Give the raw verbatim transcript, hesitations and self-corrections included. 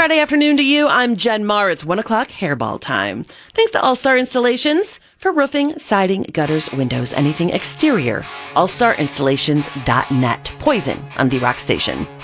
Friday afternoon to you. I'm Jen Marr. It's one o'clock hairball time. Thanks to All Star Installations for roofing, siding, gutters, windows, anything exterior. all star installations dot net. Poison on the Rock Station.